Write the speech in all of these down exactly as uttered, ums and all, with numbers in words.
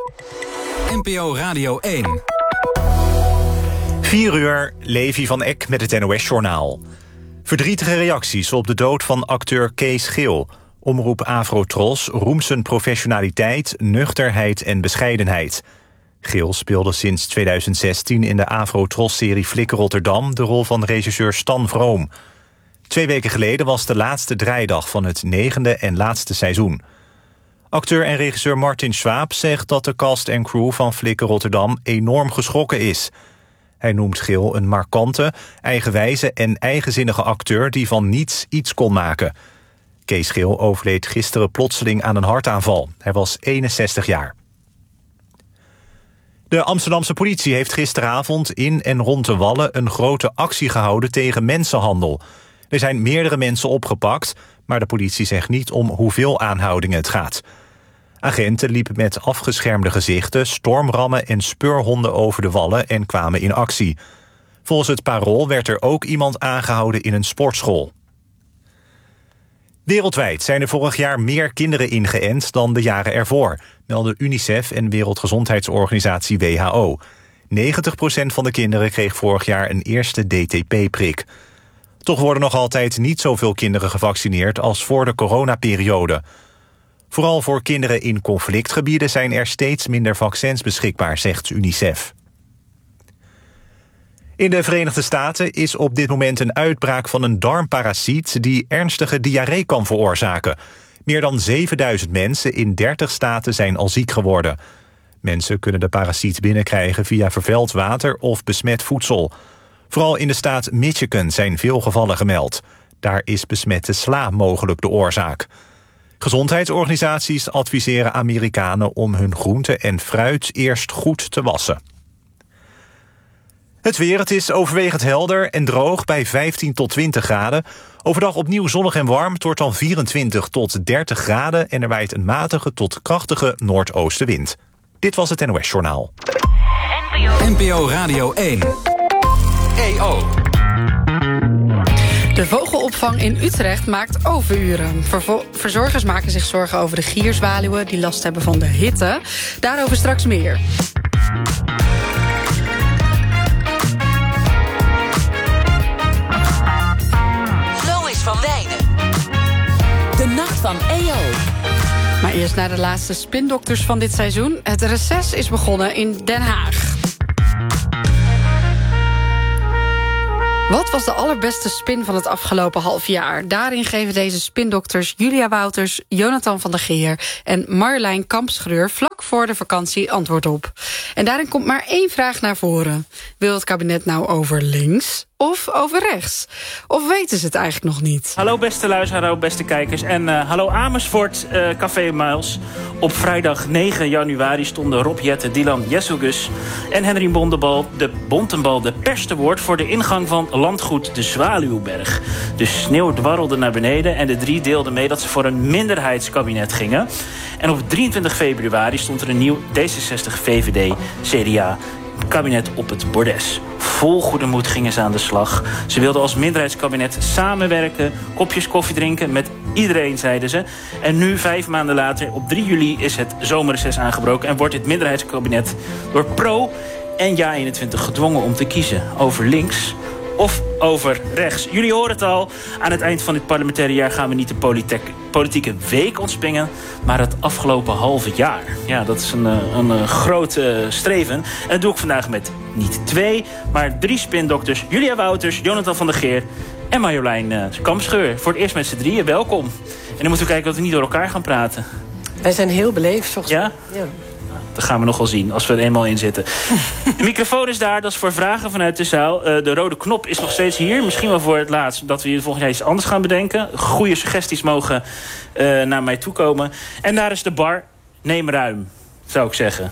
N P O Radio één. vier uur, Levi van Eck met het N O S-journaal. Verdrietige reacties op de dood van acteur Kees Geel. Omroep Afro-Tros roemt zijn professionaliteit, nuchterheid en bescheidenheid. Geel speelde sinds tweeduizend zestien in de Afro-Tros-serie Flikker Rotterdam de rol van regisseur Stan Vroom. Twee weken geleden was de laatste draaidag van het negende en laatste seizoen. Acteur en regisseur Martin Schwab zegt dat de cast en crew van Flikker Rotterdam enorm geschrokken is. Hij noemt Geel een markante, eigenwijze en eigenzinnige acteur die van niets iets kon maken. Kees Geel overleed gisteren plotseling aan een hartaanval. Hij was eenenzestig jaar. De Amsterdamse politie heeft gisteravond in en rond de Wallen een grote actie gehouden tegen mensenhandel. Er zijn meerdere mensen opgepakt, maar de politie zegt niet om hoeveel aanhoudingen het gaat. Agenten liepen met afgeschermde gezichten, stormrammen en speurhonden over de Wallen en kwamen in actie. Volgens het Parool werd er ook iemand aangehouden in een sportschool. Wereldwijd zijn er vorig jaar meer kinderen ingeënt dan de jaren ervoor, melden UNICEF en Wereldgezondheidsorganisatie W H O. negentig procent van de kinderen kreeg vorig jaar een eerste D T P-prik. Toch worden nog altijd niet zoveel kinderen gevaccineerd als voor de coronaperiode. Vooral voor kinderen in conflictgebieden zijn er steeds minder vaccins beschikbaar, zegt UNICEF. In de Verenigde Staten is op dit moment een uitbraak van een darmparasiet die ernstige diarree kan veroorzaken. Meer dan zevenduizend mensen in dertig staten zijn al ziek geworden. Mensen kunnen de parasiet binnenkrijgen via vervuild water of besmet voedsel. Vooral in de staat Michigan zijn veel gevallen gemeld. Daar is besmette sla mogelijk de oorzaak. Gezondheidsorganisaties adviseren Amerikanen om hun groente en fruit eerst goed te wassen. Het weer, het is overwegend helder en droog bij vijftien tot twintig graden. Overdag opnieuw zonnig en warm, het wordt dan vierentwintig tot dertig graden... en er waait een matige tot krachtige noordoostenwind. Dit was het N O S-journaal. N P O Radio één. E O. De vogelopvang in Utrecht maakt overuren. Vervo- verzorgers maken zich zorgen over de gierzwaluwen die last hebben van de hitte. Daarover straks meer. Lois van Wijnen. De nacht van E O. Maar eerst naar de laatste spindokters van dit seizoen. Het reces is begonnen in Den Haag. Wat was de allerbeste spin van het afgelopen half jaar? Daarin geven deze spindokters Julia Wouters, Jonathan van der Geer en Marjolein Kampschreur vlak voor de vakantie antwoord op. En daarin komt maar één vraag naar voren. Wil het kabinet nou over links of over rechts? Of weten ze het eigenlijk nog niet? Hallo beste luisteraars, hallo beste kijkers en uh, hallo Amersfoort, uh, Café Miles. Op vrijdag negen januari stonden Rob Jetten, Dylan Jesselgus en Henry Bondenbal, de Bontenbal de pers te woord voor de ingang van landgoed de Zwaluwberg. De sneeuw dwarrelde naar beneden en de drie deelden mee dat ze voor een minderheidskabinet gingen. En op drieëntwintig februari stond er een nieuw D zesenzestig V V D C D A kabinet op het bordes. Vol goede moed gingen ze aan de slag. Ze wilden als minderheidskabinet samenwerken, kopjes koffie drinken met iedereen, zeiden ze. En nu, vijf maanden later, op drie juli, is het zomerreces aangebroken en wordt dit minderheidskabinet door Pro en Ja eenentwintig gedwongen om te kiezen over links of over rechts. Jullie horen het al, aan het eind van dit parlementaire jaar gaan we niet de politiek, politieke week ontspringen, maar het afgelopen halve jaar. Ja, dat is een, een, een groot uh, streven. En dat doe ik vandaag met niet twee, maar drie spindokters. Julia Wouters, Jonathan van der Geer en Marjolein uh, Kampschreur. Voor het eerst met z'n drieën, welkom. En dan moeten we kijken dat we niet door elkaar gaan praten. Wij zijn heel beleefd, volgens mij. Ja? Ja. Dat gaan we nog wel zien, als we er eenmaal in zitten. De microfoon is daar, dat is voor vragen vanuit de zaal. Uh, de rode knop is nog steeds hier. Misschien wel voor het laatst, dat we hier volgend jaar iets anders gaan bedenken. Goede suggesties mogen uh, naar mij toe komen. En daar is de bar. Neem ruim, zou ik zeggen.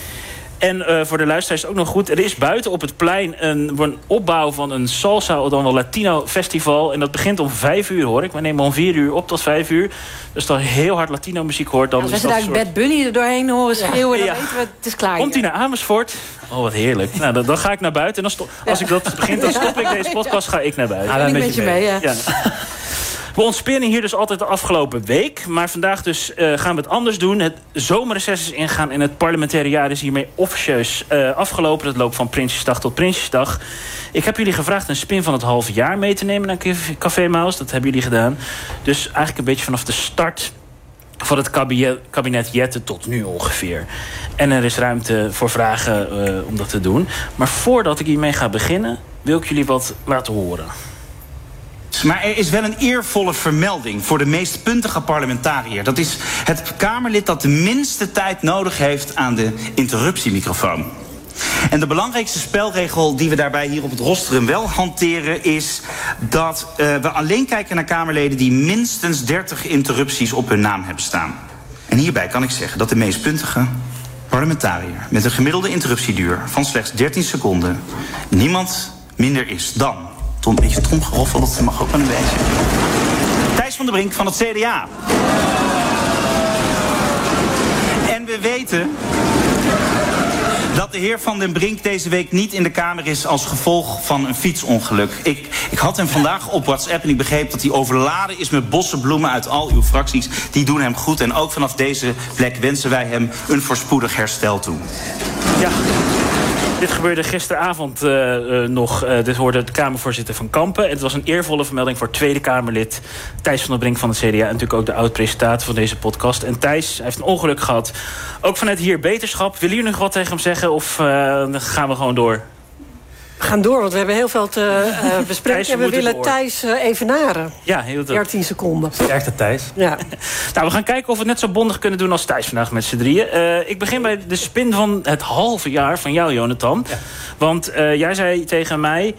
En uh, voor de luisteraars is het ook nog goed. Er is buiten op het plein een, een opbouw van een salsa, of dan wel Latino festival. En dat begint om vijf uur, hoor ik. We nemen om vier uur op tot vijf uur. Dus als je heel hard Latino muziek hoort, dan ja, is als we dat daar soort... Bad Bunny er doorheen horen schreeuwen, ja. dan weten we, het is klaar. Komt hij naar Amersfoort? Oh, wat heerlijk. Nou, dan, dan ga ik naar buiten. En dan stop, als ik dat begint, dan stop ik deze podcast, ga ik naar buiten. Ja, dan ben ik met je mee, ja. ja. We ontspinnen hier dus altijd de afgelopen week. Maar vandaag dus uh, gaan we het anders doen. Het zomerreces is ingaan en het parlementaire jaar is hiermee officieus uh, afgelopen. Het loopt van Prinsjesdag tot Prinsjesdag. Ik heb jullie gevraagd een spin van het halve jaar mee te nemen naar Café Maus. Dat hebben jullie gedaan. Dus eigenlijk een beetje vanaf de start van het kabinet, kabinet Jette tot nu ongeveer. En er is ruimte voor vragen uh, om dat te doen. Maar voordat ik hiermee ga beginnen, wil ik jullie wat laten horen. Maar er is wel een eervolle vermelding voor de meest puntige parlementariër. Dat is het Kamerlid dat de minste tijd nodig heeft aan de interruptiemicrofoon. En de belangrijkste spelregel die we daarbij hier op het rostrum wel hanteren is dat uh, we alleen kijken naar Kamerleden die minstens dertig interrupties op hun naam hebben staan. En hierbij kan ik zeggen dat de meest puntige parlementariër met een gemiddelde interruptieduur van slechts dertien seconden niemand minder is dan, tot een beetje tromgeroffel, dat mag ook wel een beetje, Thijs van der Brink van het C D A. En we weten dat de heer Van den Brink deze week niet in de Kamer is als gevolg van een fietsongeluk. Ik, ik had hem vandaag op WhatsApp en ik begreep dat hij overladen is met bossenbloemen uit al uw fracties. Die doen hem goed en ook vanaf deze plek wensen wij hem een voorspoedig herstel toe. Ja. Dit gebeurde gisteravond uh, uh, nog. Uh, dit hoorde de Kamervoorzitter van Kampen. En het was een eervolle vermelding voor Tweede Kamerlid Thijs van der Brink van het C D A. En natuurlijk ook de oud-presentator van deze podcast. En Thijs heeft een ongeluk gehad. Ook vanuit hier beterschap. Willen jullie nog wat tegen hem zeggen? Of uh, dan gaan we gewoon door? We gaan door, want we hebben heel veel te uh, bespreken. En we willen door. Thijs uh, evenaren. Ja, heel goed. dertien seconden. Sterkte Thijs. Ja. Nou, we gaan kijken of we het net zo bondig kunnen doen als Thijs vandaag met z'n drieën. Uh, ik begin bij de spin van het halve jaar van jou, Jonathan. Ja. Want uh, jij zei tegen mij,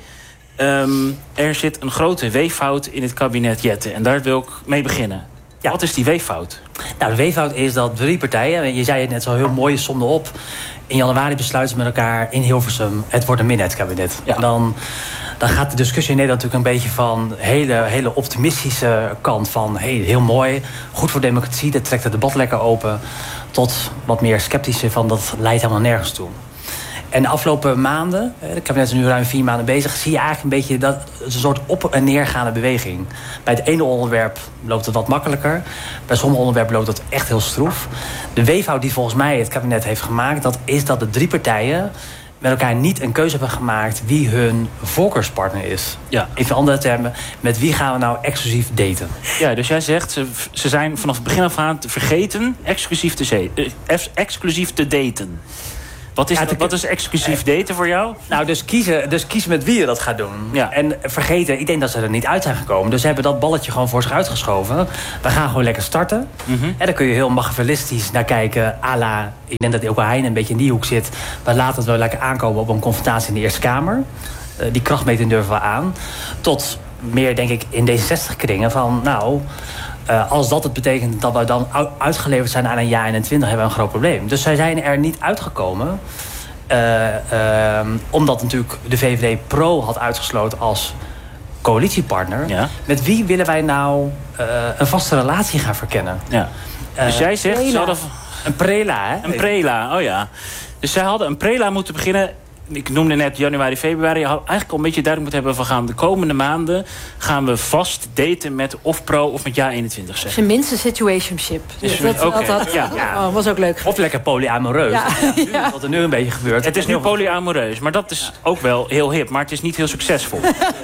Um, er zit een grote weeffout in het kabinet Jette. En daar wil ik mee beginnen. Ja. Wat is die weeffout? Nou, de weeffout is dat drie partijen, je zei het net zo heel mooi, je somde op. In januari besluiten ze met elkaar in Hilversum, het wordt een minderheidskabinet. Ja. Dan, dan gaat de discussie in Nederland natuurlijk een beetje van hele, hele optimistische kant van hey, heel mooi, goed voor democratie, dat trekt het debat lekker open, tot wat meer sceptische van dat leidt helemaal nergens toe. En de afgelopen maanden, het kabinet is nu ruim vier maanden bezig, zie je eigenlijk een beetje dat een soort op- en neergaande beweging. Bij het ene onderwerp loopt het wat makkelijker. Bij sommige onderwerpen loopt het echt heel stroef. De weeffout die volgens mij het kabinet heeft gemaakt, dat is dat de drie partijen met elkaar niet een keuze hebben gemaakt wie hun voorkeurspartner is. Ja. Even andere termen, met wie gaan we nou exclusief daten? Ja, dus jij zegt, ze, ze zijn vanaf het begin af aan vergeten exclusief te, ze- eh, exclusief te daten. Wat is, ja, wat is exclusief daten voor jou? Nou, dus kiezen, dus kiezen met wie je dat gaat doen. Ja. En vergeten, ik denk dat ze er niet uit zijn gekomen. Dus ze hebben dat balletje gewoon voor zich uitgeschoven. We gaan gewoon lekker starten. Mm-hmm. En dan kun je heel machiavellistisch naar kijken. À la, ik denk dat Ilko Heijn een beetje in die hoek zit. We laten het wel lekker aankomen op een confrontatie in de Eerste Kamer. Uh, die krachtmeting durven we aan. Tot meer, denk ik, in D zesenzestig-kringen van, nou, Uh, als dat het betekent dat we dan uitgeleverd zijn aan een jaar eenentwintig, hebben we een groot probleem. Dus zij zijn er niet uitgekomen. Uh, uh, omdat natuurlijk de V V D Pro had uitgesloten als coalitiepartner. Ja. Met wie willen wij nou uh, een vaste relatie gaan verkennen? Ja. Dus uh, jij zegt, ze hadden een prela, hè? Een prela, oh ja. Dus zij hadden een prela moeten beginnen. Ik noemde net januari, februari. Je had eigenlijk al een beetje duidelijk moeten hebben van gaan de komende maanden gaan we vast daten met of pro of met jaar eenentwintig. Zeg. Zijn minste situationship. Dus dat, okay. dat, dat ja. Ja, was ook leuk. Of lekker polyamoreus. Ja. Ja. Wat er nu een beetje gebeurt. Het is nu polyamoreus, maar dat is ook wel heel hip. Maar het is niet heel succesvol.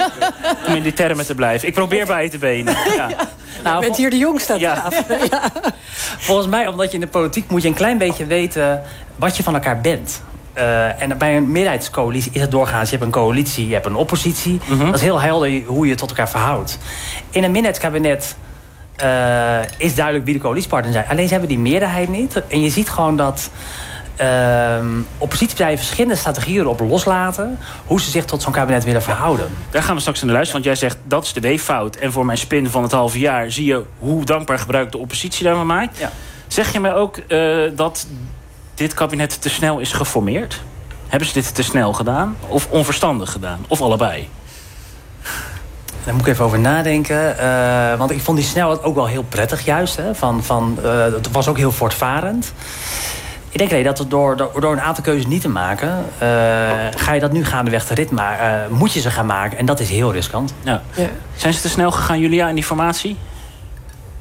Om in die termen te blijven. Ik probeer bij te benen. Ja. Nou, je bent hier de jongste. Ja. Ja. Volgens mij, omdat je in de politiek moet je een klein beetje weten wat je van elkaar bent. Uh, en bij een meerderheidscoalitie is het doorgaans. Je hebt een coalitie, je hebt een oppositie. Uh-huh. Dat is heel helder hoe je je tot elkaar verhoudt. In een minderheidskabinet uh, is duidelijk wie de coalitiepartners zijn. Alleen ze hebben die meerderheid niet. En je ziet gewoon dat uh, oppositiepartijen verschillende strategieën erop loslaten. Hoe ze zich tot zo'n kabinet willen verhouden. Daar gaan we straks naar luisteren. Want jij zegt dat is de weeffout. En voor mijn spin van het halve jaar zie je hoe dankbaar gebruik de oppositie daarvan maakt. Ja. Zeg je mij ook uh, dat dit kabinet te snel is geformeerd? Hebben ze dit te snel gedaan? Of onverstandig gedaan? Of allebei? Daar moet ik even over nadenken. Uh, want ik vond die snelheid ook wel heel prettig juist. Hè? Van, van, uh, het was ook heel voortvarend. Ik denk nee, dat het door, door, door een aantal keuzes niet te maken, Uh, ga je dat nu gaandeweg de rit maar uh, moet je ze gaan maken. En dat is heel riskant. Ja. Ja. Zijn ze te snel gegaan, Julia, in die formatie?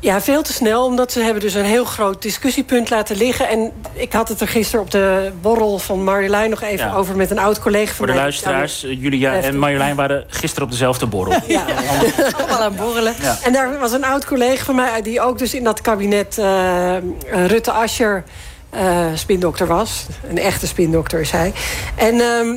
Ja, veel te snel, omdat ze hebben dus een heel groot discussiepunt laten liggen. En ik had het er gisteren op de borrel van Marjolein nog even ja. over met een oud-collega van Voor de mij. luisteraars, Julia en Marjolein waren gisteren op dezelfde borrel. Ja, allemaal aan borrelen. Ja. En daar was een oud-collega van mij die ook dus in dat kabinet uh, Rutte-Ascher uh, spindokter was. Een echte spindokter is hij. En uh,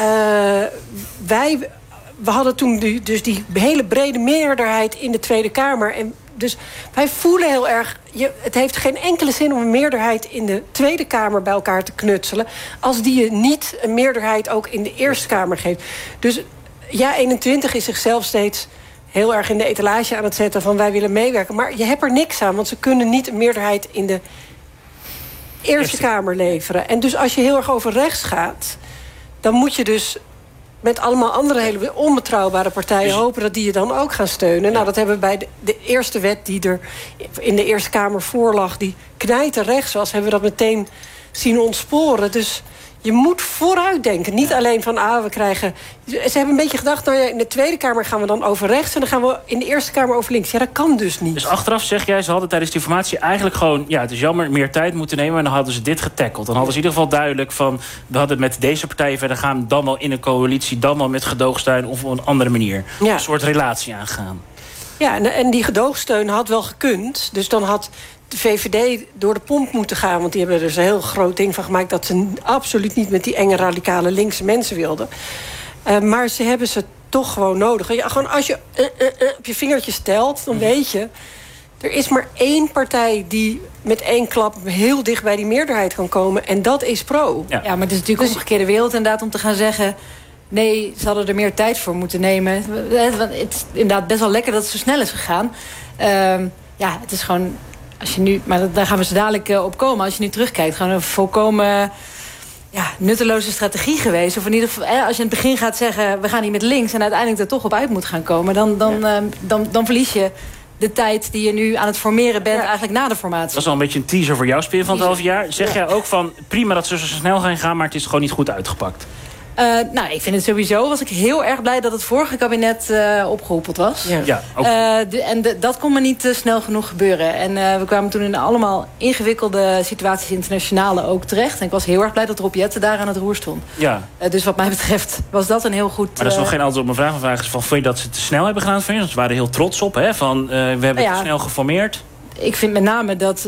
uh, wij... We hadden toen die, dus die hele brede meerderheid in de Tweede Kamer. En dus wij voelen heel erg... Je, het heeft geen enkele zin om een meerderheid in de Tweede Kamer bij elkaar te knutselen, als die je niet een meerderheid ook in de Eerste Kamer geeft. Dus ja, eenentwintig is zichzelf steeds heel erg in de etalage aan het zetten van wij willen meewerken. Maar je hebt er niks aan, want ze kunnen niet een meerderheid in de Eerste, Eerste. Kamer leveren. En dus als je heel erg over rechts gaat, dan moet je dus met allemaal andere hele onbetrouwbare partijen dus hopen dat die je dan ook gaan steunen. Ja. Nou, dat hebben we bij de, de eerste wet die er in de Eerste Kamer voor lag, die knijterrechts was, hebben we dat meteen zien ontsporen. Dus je moet vooruit denken. Niet alleen van, ah, we krijgen... Ze hebben een beetje gedacht, nou ja, in de Tweede Kamer gaan we dan over rechts en dan gaan we in de Eerste Kamer over links. Ja, dat kan dus niet. Dus achteraf zeg jij, ze hadden tijdens die formatie eigenlijk gewoon, ja, het is jammer, meer tijd moeten nemen, en dan hadden ze dit getackeld. Dan hadden ze in ieder geval duidelijk van, we hadden met deze partijen verder gaan, dan wel in een coalitie, dan wel met gedoogsteun of op een andere manier. Ja. Een soort relatie aangaan. Ja, en, en die gedoogsteun had wel gekund. Dus dan had de V V D door de pomp moeten gaan, want die hebben er dus een heel groot ding van gemaakt dat ze absoluut niet met die enge radicale linkse mensen wilden. Uh, maar ze hebben ze toch gewoon nodig. Ja, gewoon als je uh, uh, uh, op je vingertjes telt, dan weet je, er is maar één partij die met één klap heel dicht bij die meerderheid kan komen, en dat is Pro. Ja, ja, maar het is natuurlijk een omgekeerde wereld inderdaad om te gaan zeggen, nee, ze hadden er meer tijd voor moeten nemen. Het is inderdaad best wel lekker dat het zo snel is gegaan. Uh, ja, het is gewoon, als je nu, maar daar gaan we zo dadelijk uh, op komen. Als je nu terugkijkt, gewoon een volkomen ja, nutteloze strategie geweest. Of in ieder geval, eh, als je in het begin gaat zeggen, we gaan niet met links, en uiteindelijk er toch op uit moet gaan komen, dan, dan, ja. uh, dan, dan verlies je de tijd die je nu aan het formeren bent, ja, eigenlijk na de formatie. Dat is al een beetje een teaser voor jouw spin van het half jaar. Zeg ja. jij ook van, prima dat ze zo snel gaan gaan, maar het is gewoon niet goed uitgepakt? Uh, nou, ik vind het sowieso, was ik heel erg blij dat het vorige kabinet uh, opgehoepeld was. Ja, ja ook. Uh, de, en de, dat kon maar niet uh, snel genoeg gebeuren. En uh, we kwamen toen in allemaal ingewikkelde situaties internationale ook terecht. En ik was heel erg blij dat Rob Jetten daar aan het roer stond. Ja. Uh, dus wat mij betreft was dat een heel goed... Uh, maar dat is nog geen antwoord op mijn vraag. Mijn vraag is van, vond je dat ze te snel hebben gedaan? Van je? Ze waren heel trots op, hè? Van, uh, we hebben ja, te snel geformeerd. Ik vind met name dat,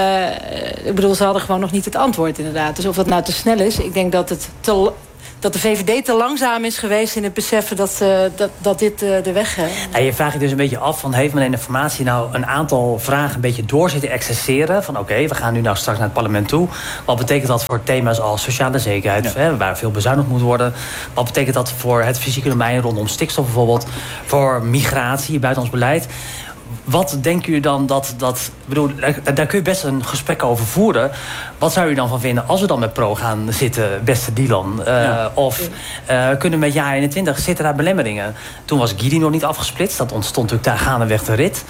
uh, ik bedoel, ze hadden gewoon nog niet het antwoord inderdaad. Dus of dat nou te snel is, ik denk dat het te... dat de V V D te langzaam is geweest in het beseffen dat, uh, dat, dat dit uh, de weg... Uh... Ja, je vraagt je dus een beetje af van, heeft men in de formatie nou een aantal vragen een beetje door zitten excesseren? Van oké, okay, we gaan nu nou straks naar het parlement toe. Wat betekent dat voor thema's als sociale zekerheid, ja, hè, waar veel bezuinigd moet worden? Wat betekent dat voor het fysieke domein rondom stikstof bijvoorbeeld? Voor migratie, buitenlands beleid? Wat denken jullie dan dat... dat bedoel, daar, daar kun je best een gesprek over voeren. Wat zou je dan van vinden als we dan met Pro gaan zitten, beste Dylan? Uh, ja. Of uh, kunnen we met jaar eenentwintig, zitten daar belemmeringen? Toen was Guidi nog niet afgesplitst. Dat ontstond natuurlijk daar gaandeweg de rit.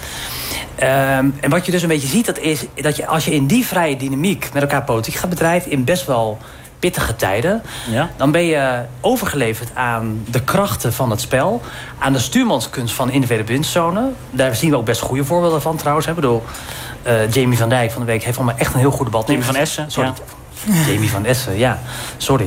Um, en wat je dus een beetje ziet, dat is dat je als je in die vrije dynamiek met elkaar politiek gaat bedrijven, in best wel pittige tijden, ja, dan ben je overgeleverd aan de krachten van het spel, aan de stuurmanskunst van individuele winstzone. Daar zien we ook best goede voorbeelden van trouwens. Ik bedoel, uh, Jamie van Dijk van de week heeft voor mij echt een heel goed debat. Jamie van Essen. Sorry. Ja. Jamie van Essen, ja. Sorry.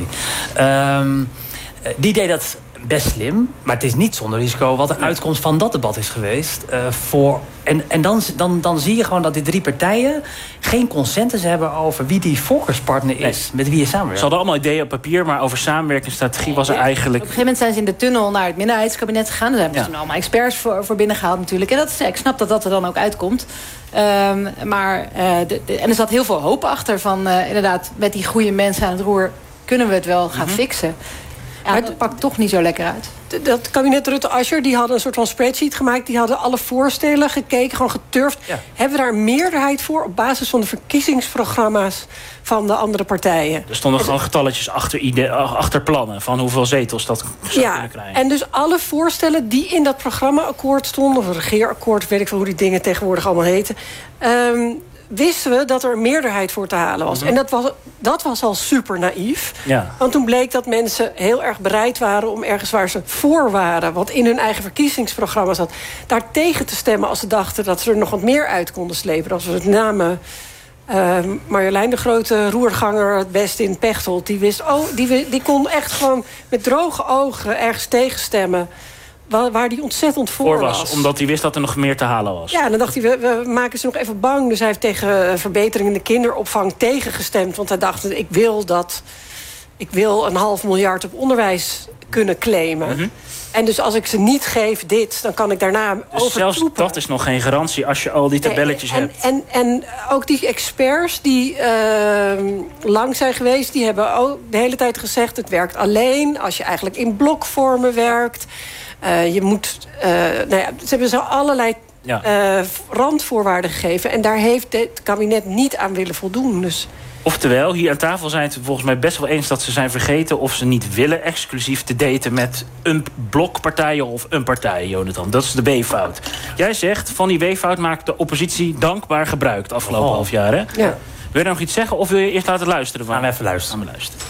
Um, die deed dat best slim, maar het is niet zonder risico wat de uitkomst van dat debat is geweest. Uh, voor, en en dan, dan, dan zie je gewoon dat die drie partijen geen consensus hebben over wie die voorkeurspartner is, nee, met wie je samenwerkt. Ze hadden allemaal ideeën op papier, maar over samenwerkingsstrategie was er eigenlijk... Op een gegeven moment zijn ze in de tunnel naar het minderheidskabinet gegaan. Daar hebben ze ja. allemaal experts voor, voor binnengehaald natuurlijk. En dat is, ik snap dat dat er dan ook uitkomt. Um, maar, uh, de, de, en er zat heel veel hoop achter van, uh, inderdaad, met die goede mensen aan het roer kunnen we het wel gaan mm-hmm. fixen. Ja, maar het pakt toch niet zo lekker uit. Dat kabinet Rutte-Ascher, die hadden een soort van spreadsheet gemaakt. Die hadden alle voorstellen gekeken, gewoon geturfd. Ja. Hebben we daar een meerderheid voor op basis van de verkiezingsprogramma's van de andere partijen? Er stonden gewoon getalletjes achter, idee, achter plannen van hoeveel zetels dat zou ja, kunnen krijgen. En dus alle voorstellen die in dat programmaakkoord stonden, of een regeerakkoord, weet ik veel hoe die dingen tegenwoordig allemaal heten, Um, wisten we dat er een meerderheid voor te halen was. Mm-hmm. En dat was dat was al super naïef. Ja. Want toen bleek dat mensen heel erg bereid waren om ergens waar ze voor waren, wat in hun eigen verkiezingsprogramma zat, daar tegen te stemmen als ze dachten dat ze er nog wat meer uit konden slepen. Als we het namen uh, Marjolein, de grote roerganger, het beste in Pechtold, die wist, oh, die, die kon echt gewoon met droge ogen ergens tegenstemmen. Waar hij ontzettend voor, voor was, was. Omdat hij wist dat er nog meer te halen was. Ja, dan dacht hij, we, we maken ze nog even bang. Dus hij heeft tegen verbetering in de kinderopvang tegengestemd. Want hij dacht, ik wil dat... Ik wil een half miljard op onderwijs kunnen claimen. Mm-hmm. En dus als ik ze niet geef dit, dan kan ik daarna dus over zelfs toepen. Dat is nog geen garantie als je al die tabelletjes en, hebt. En, en, en ook die experts die uh, lang zijn geweest, die hebben ook de hele tijd gezegd, het werkt alleen als je eigenlijk in blokvormen werkt. Uh, je moet, uh, nou ja, ze hebben zo allerlei ja. uh, randvoorwaarden gegeven. En daar heeft het kabinet niet aan willen voldoen. Dus. Oftewel, hier aan tafel zijn het volgens mij best wel eens dat ze zijn vergeten of ze niet willen exclusief te daten met een blokpartij of een partij, Jonathan. Dat is de B-fout. Jij zegt, van die B-fout maakt de oppositie dankbaar gebruik het afgelopen oh. half jaar, hè? Ja. Wil je nog iets zeggen of wil je eerst laten luisteren? Gaan we even luisteren. Gaan we luisteren.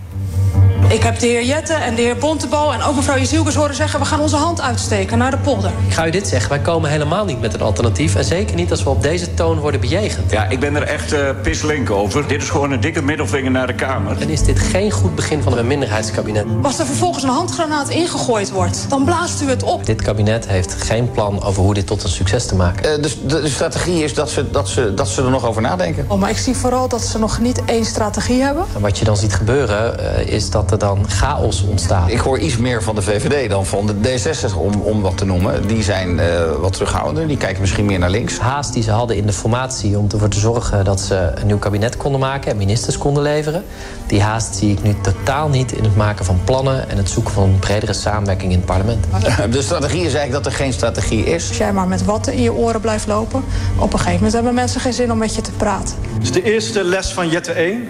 Ik heb de heer Jette en de heer Bontebal en ook mevrouw Jezielkes horen zeggen, we gaan onze hand uitsteken naar de polder. Ik ga u dit zeggen, wij komen helemaal niet met een alternatief. En zeker niet als we op deze toon worden bejegend. Ja, ik ben er echt uh, pislink over. Dit is gewoon een dikke middelvinger naar de Kamer. En is dit geen goed begin van een minderheidskabinet? Als er vervolgens een handgranaat ingegooid wordt, dan blaast u het op. Dit kabinet heeft geen plan over hoe dit tot een succes te maken. Uh, dus de, de strategie is dat ze, dat, ze, dat ze er nog over nadenken. Oh, maar ik zie vooral dat ze nog niet één strategie hebben. En wat je dan ziet gebeuren, uh, is dat er dan chaos ontstaat. Ik hoor iets meer van de V V D dan van de D zesenzestig, om, om wat te noemen. Die zijn uh, wat terughoudender, die kijken misschien meer naar links. Haast die ze hadden in de formatie om ervoor te zorgen dat ze een nieuw kabinet konden maken en ministers konden leveren. Die haast zie ik nu totaal niet in het maken van plannen en het zoeken van een bredere samenwerking in het parlement. De strategie is eigenlijk dat er geen strategie is. Als jij maar met watten in je oren blijft lopen, op een gegeven moment hebben mensen geen zin om met je te praten. Dus de eerste les van Jette één.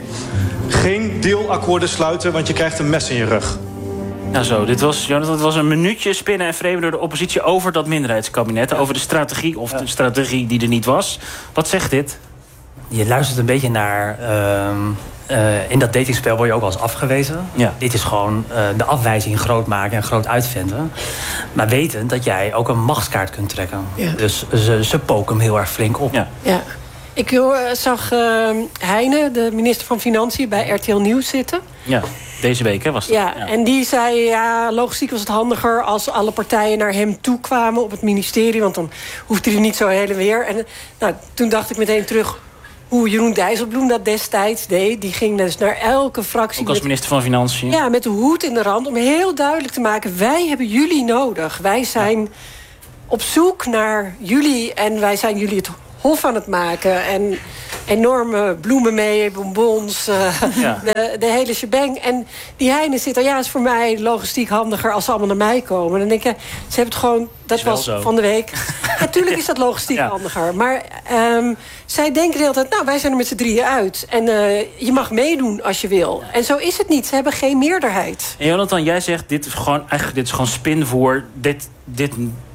Geen dealakkoorden sluiten, want je krijgt een mes in je rug. Nou zo, dit was, Jonathan, het was een minuutje spinnen en vreemden door de oppositie over dat minderheidskabinet. Over de strategie of de strategie die er niet was. Wat zegt dit? Je luistert een beetje naar... Uh, uh, in dat datingspel word je ook wel eens afgewezen. Ja. Dit is gewoon uh, de afwijzing groot maken en groot uitvinden. Maar wetend dat jij ook een machtskaart kunt trekken. Ja. Dus ze, ze poken hem heel erg flink op. Ja. Ja. Ik uh, zag uh, Heine, de minister van Financiën, bij R T L Nieuws zitten. Ja, deze week hè, was dat. Ja, ja, en die zei, ja, logistiek was het handiger als alle partijen naar hem toe kwamen op het ministerie. Want dan hoeft hij er niet zo heen en weer. En nou, toen dacht ik meteen terug hoe Jeroen Dijsselbloem dat destijds deed. Die ging dus naar elke fractie. Ook als met, minister van Financiën. Ja, met de hoed in de rand. Om heel duidelijk te maken, wij hebben jullie nodig. Wij zijn ja. op zoek naar jullie en wij zijn jullie het hof aan het maken. En enorme bloemen mee, bonbons, uh, ja. de, de hele shebang. En die Heine zit er, ja, is voor mij logistiek handiger als ze allemaal naar mij komen. En dan denk je, ze hebben het gewoon, dat was zo. Van de week. Natuurlijk ja, is dat logistiek ja. handiger. Maar um, zij denken de hele tijd, nou, wij zijn er met z'n drieën uit. En uh, je mag meedoen als je wil. En zo is het niet. Ze hebben geen meerderheid. En Jonathan, jij zegt, dit is gewoon, eigenlijk dit is gewoon spin voor dit... dit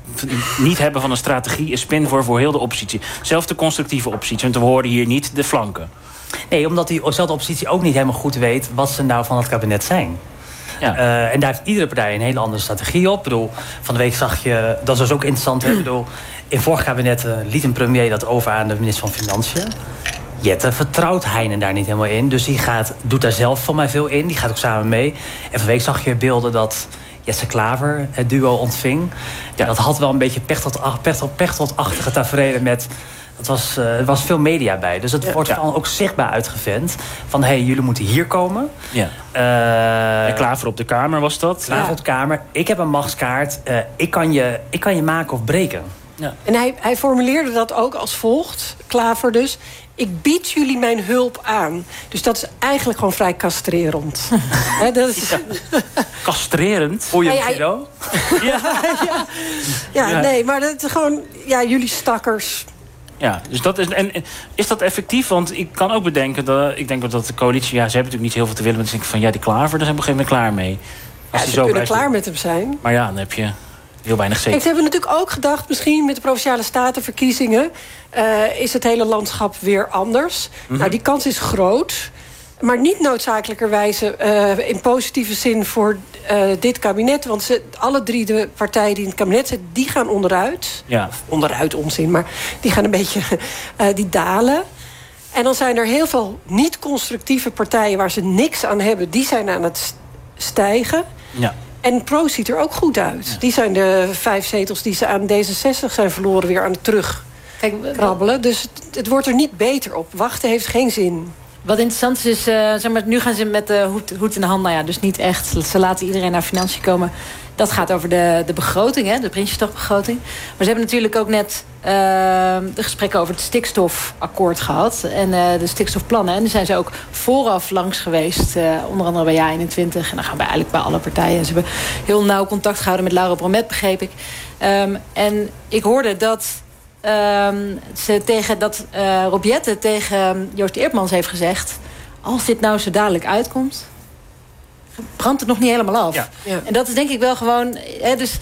niet hebben van een strategie is spin voor, voor heel de oppositie. Zelfs de constructieve oppositie. Want we horen hier niet de flanken. Nee, omdat diezelfde oppositie ook niet helemaal goed weet wat ze nou van het kabinet zijn. Ja. Uh, en daar heeft iedere partij een hele andere strategie op. Ik bedoel, van de week zag je, dat is dus ook interessant. Hè? Ik bedoel, in vorig kabinet uh, liet een premier dat over aan de minister van Financiën. Jette vertrouwt Heine daar niet helemaal in. Dus die gaat, doet daar zelf van mij veel in. Die gaat ook samen mee. En van de week zag je beelden dat Jesse Klaver het duo ontving. Ja, dat had wel een beetje Pechtold-achtige tafereelen met... Het was, uh, er was veel media bij. Dus het ja, wordt ja. ook zichtbaar uitgevent. Van, hé, hey, jullie moeten hier komen. Ja. Uh, en Klaver op de Kamer was dat? Klaver ja. op de Kamer. Ik heb een machtskaart. Uh, ik, kan je, ik kan je maken of breken. Ja. En hij, hij formuleerde dat ook als volgt. Klaver dus. Ik bied jullie mijn hulp aan. Dus dat is eigenlijk gewoon vrij castrerend. He, dat is... ja. Castrerend? Voor je ja, ja, ja. ja. ja, ja, nee, maar dat is gewoon... Ja, jullie stakkers. Ja, dus dat is... En is dat effectief? Want ik kan ook bedenken dat... Ik denk dat de coalitie... Ja, ze hebben natuurlijk niet heel veel te willen. Maar dan denk ik van... Ja, die Klaver, daar zijn we op een gegeven moment klaar mee. Als ja, ze kunnen blijft, klaar met hem zijn. Maar ja, dan heb je... heel weinig zeker. Kijk, ze hebben natuurlijk ook gedacht, misschien met de Provinciale Statenverkiezingen... Uh, is het hele landschap weer anders. Mm-hmm. Nou, die kans is groot. Maar niet noodzakelijkerwijze uh, in positieve zin voor uh, dit kabinet. Want ze, alle drie de partijen die in het kabinet zitten, die gaan onderuit. Ja. Onderuit onzin, maar die gaan een beetje uh, die dalen. En dan zijn er heel veel niet-constructieve partijen waar ze niks aan hebben. Die zijn aan het stijgen. Ja. En Pro ziet er ook goed uit. Ja. Die zijn de vijf zetels die ze aan D zesenzestig zijn verloren weer aan het terugkrabbelen. Dus het, het wordt er niet beter op. Wachten heeft geen zin. Wat interessant is, is uh, zeg maar, nu gaan ze met de hoed, hoed in de hand. Nou ja, dus niet echt. Ze laten iedereen naar financiën komen. Dat gaat over de, de begroting, hè, de Prinsjesdagbegroting. Maar ze hebben natuurlijk ook net uh, de gesprekken over het stikstofakkoord gehad. En uh, de stikstofplannen. En daar zijn ze ook vooraf langs geweest. Uh, onder andere bij Ja eenentwintig. En dan gaan we eigenlijk bij alle partijen. En ze hebben heel nauw contact gehouden met Laura Bromet, begreep ik. Um, en ik hoorde dat... Um, ze tegen dat uh, Rob Jetten tegen Joost Eerdmans heeft gezegd... als dit nou zo dadelijk uitkomt, brandt het nog niet helemaal af. Ja. Ja. En dat is denk ik wel gewoon... Hè, dus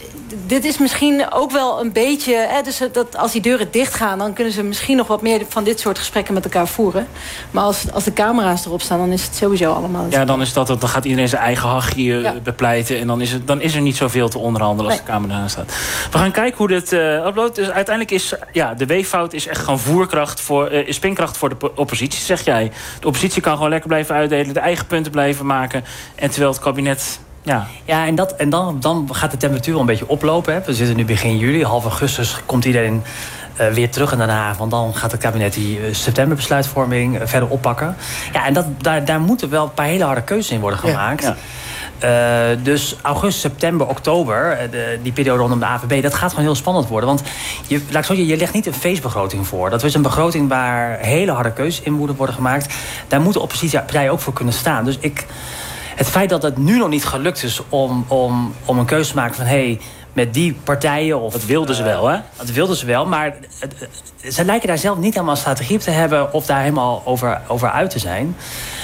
dit is misschien ook wel een beetje... Hè, dus dat als die deuren dicht gaan, dan kunnen ze misschien nog wat meer van dit soort gesprekken met elkaar voeren. Maar als, als de camera's erop staan, dan is het sowieso allemaal... Ja, dan, is dat, dan gaat iedereen zijn eigen hachje ja. bepleiten. En dan is, het, dan is er niet zoveel te onderhandelen als nee. de camera aan staat. We gaan kijken hoe dit uh, uploadt. Dus uiteindelijk is ja, de weeffout is echt gewoon voerkracht voor, uh, spinkracht voor de oppositie, zeg jij. De oppositie kan gewoon lekker blijven uitdelen, de eigen punten blijven maken. En terwijl het kabinet... Ja, ja en, dat, en dan, dan gaat de temperatuur wel een beetje oplopen. Hè. We zitten nu begin juli, half augustus komt iedereen uh, weer terug in Den Haag. Want dan gaat het kabinet die uh, septemberbesluitvorming uh, verder oppakken. Ja, en dat, daar, daar moeten wel een paar hele harde keuzes in worden gemaakt. Ja, ja. Uh, dus augustus, september, oktober, de, die periode rondom de A V B... dat gaat gewoon heel spannend worden. Want je, laat ik zo zeggen, je legt niet een feestbegroting voor. Dat is een begroting waar hele harde keuzes in moeten worden gemaakt. Daar moeten oppositiepartijen ook voor kunnen staan. Dus ik... Het feit dat het nu nog niet gelukt is om, om, om een keuze te maken van... Hey, met die partijen... Of, dat wilden ze wel, hè? Dat wilden ze wel, maar het, het, ze lijken daar zelf niet helemaal een strategie op te hebben... of daar helemaal over, over uit te zijn.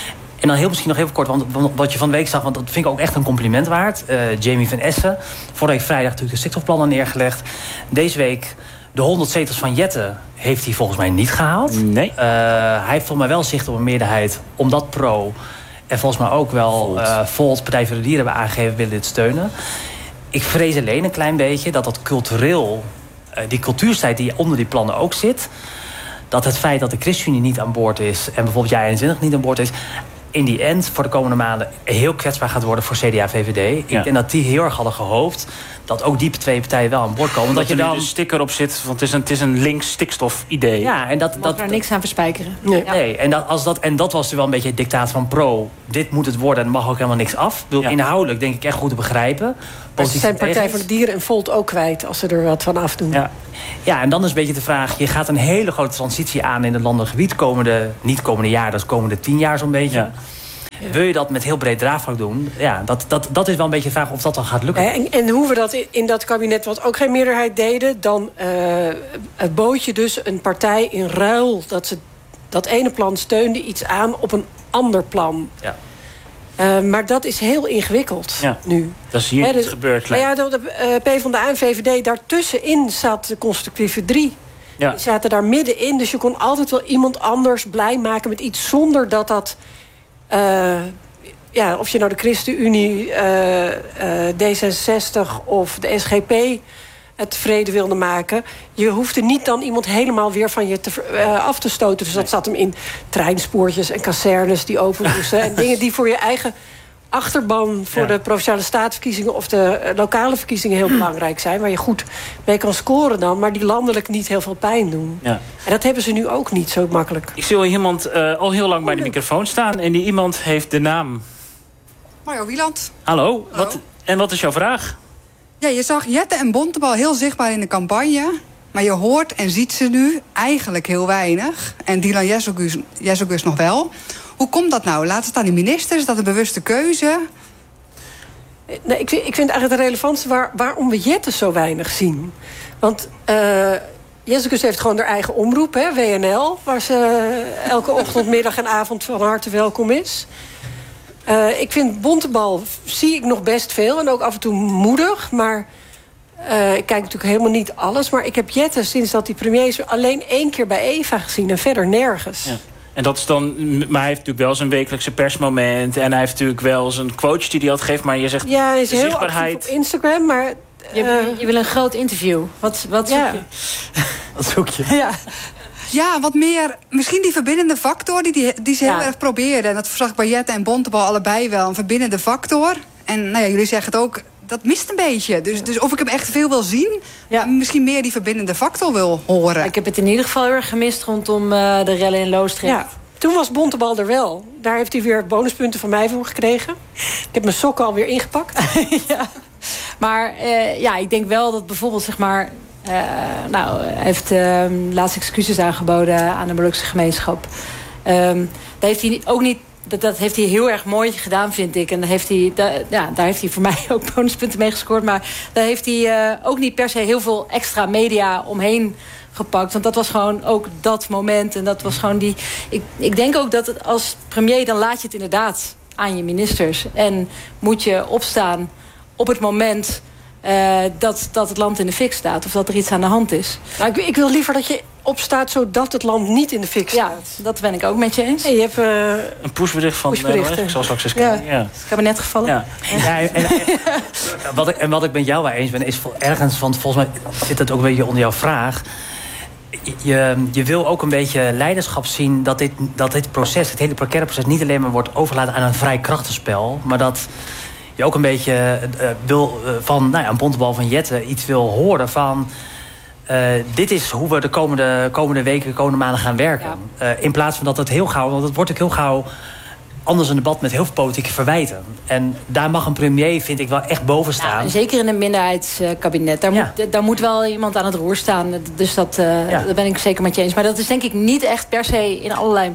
En dan heel misschien nog even kort, want wat je van de week zag... want dat vind ik ook echt een compliment waard. Uh, Jamie van Essen, vorige week vrijdag natuurlijk de stikstofplannen neergelegd. Deze week de honderd zetels van Jetten heeft hij volgens mij niet gehaald. Nee. Uh, hij heeft volgens mij wel zicht op een meerderheid, omdat Pro... En volgens mij ook wel uh, Volt, Partij voor de Dieren hebben aangegeven... willen dit steunen. Ik vrees alleen een klein beetje dat dat cultureel... Uh, die cultuurstrijd die onder die plannen ook zit... dat het feit dat de ChristenUnie niet aan boord is... en bijvoorbeeld Ja eenentwintig niet aan boord is... in die end voor de komende maanden heel kwetsbaar gaat worden voor C D A V V D. Ja. Ik denk dat die heel erg hadden gehoopt... dat ook die twee partijen wel aan boord komen. Dat, dat je dan nu de sticker op zit, want het is een, het is een links stikstof-idee. Ja, en dat... Mag dat er niks aan verspijkeren. Nee, ja. nee en, dat, als dat, en dat was wel een beetje het dictaat van Pro. Dit moet het worden en er mag ook helemaal niks af. Ik bedoel, ja. Inhoudelijk denk ik echt goed te begrijpen. Maar ze zijn Partij voor de Dieren en Volt ook kwijt... als ze er wat van afdoen. Ja. ja, en dan is een beetje de vraag... je gaat een hele grote transitie aan in het landelijk gebied... komende, niet komende jaar, dat is komende tien jaar zo'n beetje... Ja. Ja. Wil je dat met heel breed draagvlak doen? Ja, dat, dat, dat is wel een beetje de vraag of dat dan gaat lukken. En, en hoe we dat in, in dat kabinet, wat ook geen meerderheid deden... dan uh, bood je dus een partij in ruil... dat ze dat ene plan steunde iets aan op een ander plan. Ja. Uh, maar dat is heel ingewikkeld ja. nu. Dat is hier He, niet dus, gebeurd. Nou ja, de, de uh, PvdA en V V D, daartussenin zat de constructieve drie... Ja. Die zaten daar middenin, dus je kon altijd wel iemand anders blij maken... met iets zonder dat dat... Uh, ja, of je nou de ChristenUnie, uh, uh, D zesenzestig of de S G P het tevreden wilde maken... je hoefde niet dan iemand helemaal weer van je te, uh, af te stoten. Dus dat zat hem in treinspoortjes en kazernes die open moesten... en dingen die voor je eigen achterban... voor ja. de Provinciale Statenverkiezingen of de uh, lokale verkiezingen heel belangrijk zijn... waar je goed mee kan scoren dan... maar die landelijk niet heel veel pijn doen. Ja. En dat hebben ze nu ook niet zo makkelijk. Ik zie al iemand uh, al heel lang bij de microfoon staan... en die iemand heeft de naam... Mario Wieland. Hallo, Hallo. Wat, en wat is jouw vraag? Ja, je zag Jetten en Bontebal heel zichtbaar in de campagne... maar je hoort en ziet ze nu eigenlijk heel weinig. En Dylan Jezogus nog wel... Hoe komt dat nou? Laat het aan de minister? Is dat een bewuste keuze? Nee, ik, vind, ik vind eigenlijk het relevantste waar, waarom we Jetten zo weinig zien. Want uh, Jezus heeft gewoon haar eigen omroep, hè, W N L... waar ze elke ochtend, middag en avond van harte welkom is. Uh, ik vind Bontebal zie ik nog best veel en ook af en toe moedig... maar uh, ik kijk natuurlijk helemaal niet alles. Maar ik heb Jetten sinds dat die premier is alleen één keer bij Eva gezien en verder nergens. Ja. En dat is dan, maar hij heeft natuurlijk wel zijn wekelijkse persmoment. En hij heeft natuurlijk wel zijn quotes die hij altijd geeft. Maar je zegt, ja, hij is heel zichtbaarheid actief op Instagram, maar... Je, uh, je wil een groot interview. Wat, wat zoek ja. je? Wat zoek je? Ja. Ja, wat meer, misschien die verbindende factor die, die, die ze ja. heel erg probeerden. En dat zag ik bij Jette en Bontebal allebei wel. Een verbindende factor. En nou ja, jullie zeggen het ook, dat mist een beetje. Dus, dus of ik hem echt veel wil zien, ja. misschien meer die verbindende factor wil horen. Ik heb het in ieder geval heel erg gemist rondom uh, de rellen in Loosdrecht. Ja. Toen was Bontebal er wel. Daar heeft hij weer bonuspunten van mij voor gekregen. Ik heb mijn sokken alweer ingepakt. ja. Maar uh, ja, ik denk wel dat bijvoorbeeld, zeg maar... Uh, nou, hij heeft uh, laatst excuses aangeboden aan de Molukse gemeenschap. Um, daar heeft hij ook niet... Dat, dat heeft hij heel erg mooi gedaan, vind ik. En daar heeft hij, da, ja, daar heeft hij voor mij ook bonuspunten mee gescoord. Maar daar heeft hij uh, ook niet per se heel veel extra media omheen gepakt. Want dat was gewoon ook dat moment. En dat was gewoon die... Ik, ik denk ook dat het als premier, dan laat je het inderdaad aan je ministers. En moet je opstaan op het moment... Uh, dat, dat het land in de fik staat. Of dat er iets aan de hand is. Nou, ik, ik wil liever dat je opstaat zodat het land niet in de fik staat. Ja, dat ben ik ook met je eens. Hey, je hebt, uh, een pushbericht van de N O S. Ik zal straks eens kijken. Ja. Ja. Het kabinet gevallen. Ja. Ja, en, en, en, wat ik, en wat ik met jou wel eens ben, is ergens... want volgens mij zit het ook een beetje onder jouw vraag... Je, je wil ook een beetje leiderschap zien... dat dit, dat dit proces, het hele precaire proces... niet alleen maar wordt overgelaten aan een vrij krachtenspel... maar dat... je ook een beetje uh, wil uh, van nou ja, een Bontebal van Jette iets wil horen van... Uh, dit is hoe we de komende, komende weken, de komende maanden gaan werken. Ja. Uh, in plaats van dat het heel gauw... want het wordt ook heel gauw anders een debat met heel veel politieke verwijten. En daar mag een premier, vind ik, wel echt boven staan. Ja, zeker in een minderheidskabinet. Daar, ja. moet, daar moet wel iemand aan het roer staan. Dus dat, uh, ja. dat ben ik zeker met je eens. Maar dat is denk ik niet echt per se in allerlei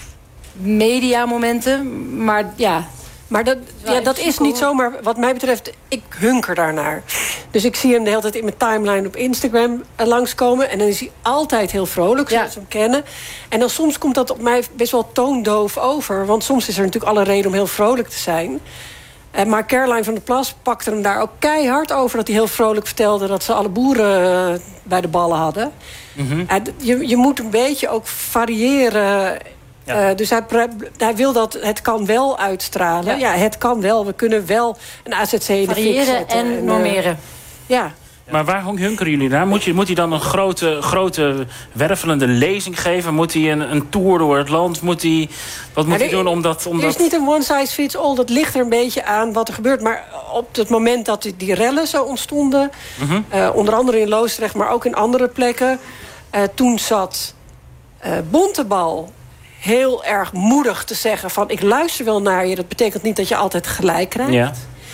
mediamomenten. Maar ja... Maar dat, ja, dat is niet zomaar, wat mij betreft, ik hunker daarnaar. Dus ik zie hem de hele tijd in mijn timeline op Instagram langskomen. En dan is hij altijd heel vrolijk, zoals we hem kennen. En dan soms komt dat op mij best wel toondoof over. Want soms is er natuurlijk alle reden om heel vrolijk te zijn. Maar Caroline van der Plas pakte hem daar ook keihard over... dat hij heel vrolijk vertelde dat ze alle boeren bij de ballen hadden. Mm-hmm. Je, je moet een beetje ook variëren... Ja. Uh, dus hij, hij wil dat het kan wel uitstralen. Ja. ja, het kan wel. We kunnen wel een A Z C in de fik zetten. en, en normeren. Uh, ja. Maar waar hunkeren jullie naar? Moet, je, moet hij dan een grote, grote wervelende lezing geven? Moet hij een, een tour door het land? Moet hij, wat moet hij doen om dat... Om er is dat... niet een one size fits all. Dat ligt er een beetje aan wat er gebeurt. Maar op het moment dat die rellen zo ontstonden... Mm-hmm. uh, onder andere in Loosdrecht, maar ook in andere plekken... Uh, toen zat uh, Bontebal... heel erg moedig te zeggen van... ik luister wel naar je, dat betekent niet dat je altijd gelijk krijgt. Ja.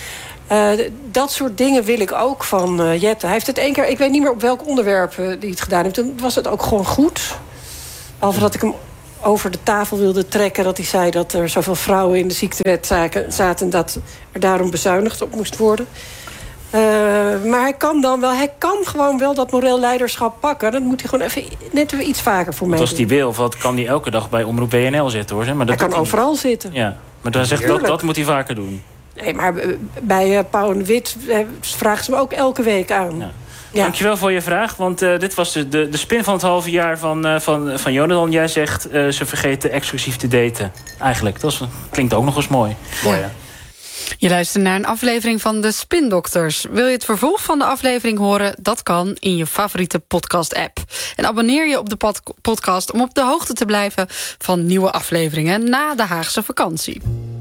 Uh, dat soort dingen wil ik ook van uh, Jette. Hij heeft het één keer, ik weet niet meer op welk onderwerp uh, die het gedaan heeft. Toen was het ook gewoon goed. Behalve dat ik hem over de tafel wilde trekken... dat hij zei dat er zoveel vrouwen in de ziektewet zaten... dat er daarom bezuinigd op moest worden. Uh, maar hij kan dan wel, hij kan gewoon wel dat moreel leiderschap pakken. Dan moet hij gewoon even net weer iets vaker voor mij doen. Als hij doen. wil, wat kan hij elke dag bij Omroep B N L zitten, hoor. Maar dat hij kan overal niet. zitten. Ja, maar dan zegt dat, dat moet hij vaker doen. Nee, maar bij uh, Pauw en Wit uh, vragen ze me ook elke week aan. Ja. Ja. Dankjewel voor je vraag, want uh, dit was de, de, de spin van het halve jaar van, uh, van, van Jonathan. Jij zegt, uh, ze vergeten exclusief te daten. Eigenlijk, dat is, klinkt ook nog eens mooi. Ja. Mooi, hè? Je luistert naar een aflevering van de Spindokters. Wil je het vervolg van de aflevering horen? Dat kan in je favoriete podcast-app. En abonneer je op de pod- podcast om op de hoogte te blijven van nieuwe afleveringen na de Haagse vakantie.